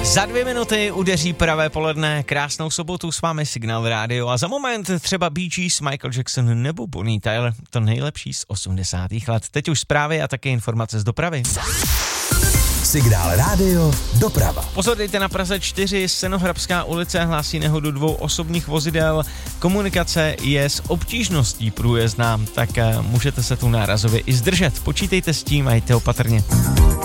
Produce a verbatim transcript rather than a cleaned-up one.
Za dvě minuty udeří pravé poledne, krásnou sobotu s vámi Signál Rádio a za moment třeba Bee Gees, Michael Jackson nebo Bonnie Tyler, to nejlepší z osmdesátých let. Teď už zprávy a také informace z dopravy. Signál Rádio, doprava. Pozor, dejte na Praze čtyři, Senohrabská ulice, hlásí nehodu dvou osobních vozidel. Komunikace je s obtížností průjezdná, tak můžete se tu nárazově i zdržet. Počítejte s tím a jděte opatrně.